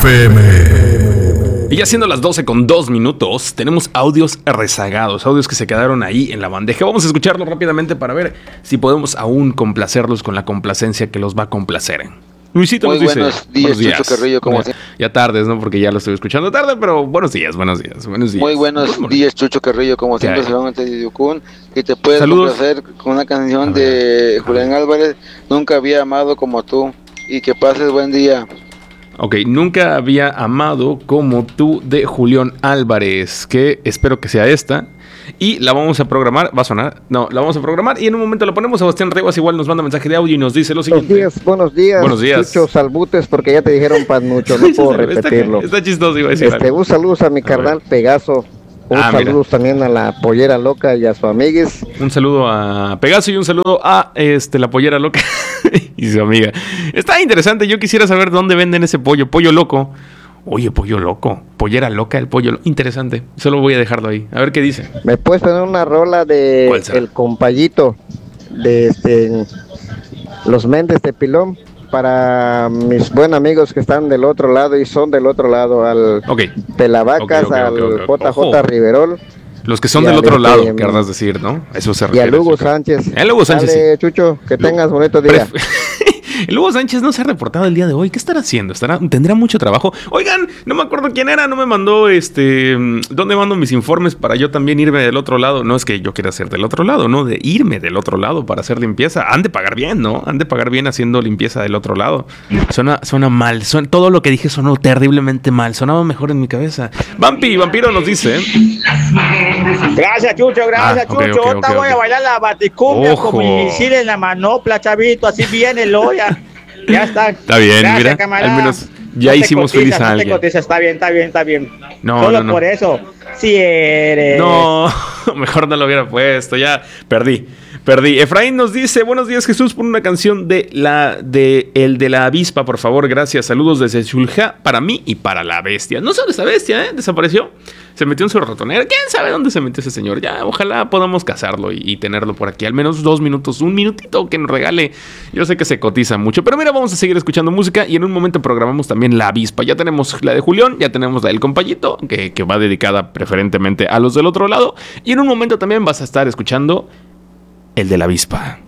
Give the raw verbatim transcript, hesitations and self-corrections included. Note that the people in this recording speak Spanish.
F M. Y ya siendo las doce con dos minutos, tenemos audios rezagados, audios que se quedaron ahí en la bandeja. Vamos a escucharlos rápidamente para ver si podemos aún complacerlos con la complacencia que los va a complacer. Luisito Muy nos dice, buenos días, buenos días. Chucho Carrillo, ¿cómo ya, ya tardes, ¿no? Porque ya lo estoy escuchando tarde, pero buenos días, buenos días, buenos días. Muy buenos Good días, Chucho Carrillo, como siempre, solamente de Yucún, que te puedes Saludos. complacer con una canción de Julián Álvarez, Nunca había amado como tú, y que pases buen día. Ok, Nunca había amado como tú de Julián Álvarez, que espero que sea esta. Y la vamos a programar, va a sonar, no, la vamos a programar y en un momento la ponemos. Sebastián Rivas igual nos manda mensaje de audio y nos dice lo siguiente. Buenos días, buenos días, Buenos días. Chucho, salbutes, porque ya te dijeron panucho, no puedo repetirlo. Está, está chistoso, iba a decir. Este, un saludo a mi carnal Pegaso, un Ah, saludo también a la pollera loca y a su amiguis. Un saludo a Pegaso y un saludo a este la pollera loca y su amiga. Está interesante, yo quisiera saber dónde venden ese pollo, pollo loco. Oye, pollo loco, pollera loca, el pollo loco. Interesante, solo voy a dejarlo ahí. A ver qué dice. Me puedes poner una rola de El Compayito, de este, Los Méndez de Pilón, para mis buenos amigos que están del otro lado y son del otro lado, al okay. Pelavacas, okay, okay, okay, okay. al J J Ojo. Riverol. Los que son del otro lado, querrás decir, ¿no? Eso se refiere. Y a Hugo Sánchez. El Hugo Sánchez. Dale, sí. Chucho, que tengas bonito día. Pref- El Hugo Sánchez no se ha reportado el día de hoy. ¿Qué estará haciendo? ¿Estará, ¿Tendrá mucho trabajo? Oigan, no me acuerdo quién era. No me mandó, este... ¿Dónde mando mis informes para yo también irme del otro lado? No es que yo quiera ser del otro lado, no. De irme del otro lado para hacer limpieza. Han de pagar bien, ¿no? Han de pagar bien haciendo limpieza del otro lado. Suena, suena mal. Suena, todo lo que dije sonó terriblemente mal. Sonaba mejor en mi cabeza. Vampi, Vampiro nos dice... Gracias, Chucho, gracias, Ah, okay, Chucho. okay, Ahorita okay, voy okay. a bailar la baticumbia Ojo. con mi misil en la manopla, chavito. Así viene el ya. Ya está. Está bien, Gracias, mira. camarada. Al menos ya No te hicimos cotizas, feliz a no te alguien. cotizas, está bien, está bien, está bien. No, Solo no, no. por eso. Si eres. No, mejor no lo hubiera puesto. Ya perdí. Perdí. Efraín nos dice: buenos días, Jesús, por una canción de la de El de la Avispa, por favor, gracias. Saludos desde Zulja para mí y para la bestia. No sabe esa bestia, ¿eh? Desapareció. Se metió en su ratonera. ¿Quién sabe dónde se metió ese señor? Ya, ojalá podamos cazarlo y, y tenerlo por aquí. Al menos dos minutos, un minutito que nos regale. Yo sé que se cotiza mucho. Pero mira, vamos a seguir escuchando música y en un momento programamos también La Avispa. Ya tenemos la de Julián, ya tenemos la del Compayito, que, que va dedicada preferentemente a los del otro lado. Y en un momento también vas a estar escuchando el de La Avispa.